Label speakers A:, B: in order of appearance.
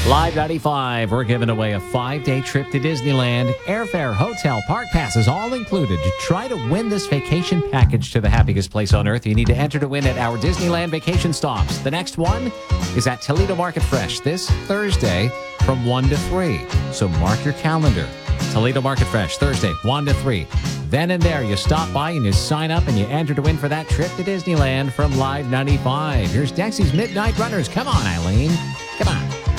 A: Live 95, we're giving away a 5-day trip to Disneyland. Airfare, hotel, park passes, all included. To try to win this vacation package to the happiest place on earth, you need to enter to win at our Disneyland vacation stops. The next one is at Toledo Market Fresh this Thursday from 1 to 3. So mark your calendar. Toledo Market Fresh, Thursday, 1 to 3. Then and there, you stop by and you sign up and you enter to win for that trip to Disneyland from Live 95. Here's Dexy's Midnight Runners. Come on, Eileen. Come on.